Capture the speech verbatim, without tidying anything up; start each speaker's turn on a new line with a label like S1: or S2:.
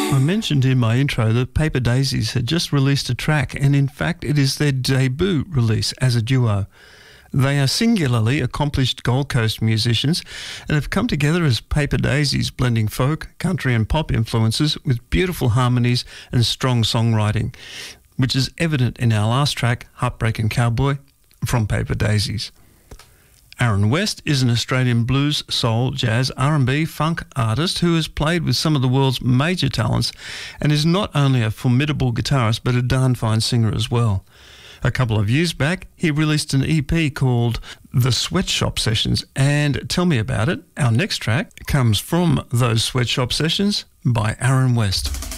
S1: I mentioned in my intro that Paper Daisies had just released a track, and in fact it is their debut release as a duo. They are singularly accomplished Gold Coast musicians and have come together as Paper Daisies, blending folk, country and pop influences with beautiful harmonies and strong songwriting, which is evident in our last track, Heartbreaking Cowboy, from Paper Daisies. Aaron West is an Australian blues, soul, jazz, R and B, funk artist who has played with some of the world's major talents and is not only a formidable guitarist but a darn fine singer as well. A couple of years back, he released an E P called The Sweatshop Sessions, and tell me about it. Our next track comes from those Sweatshop Sessions by Aaron West.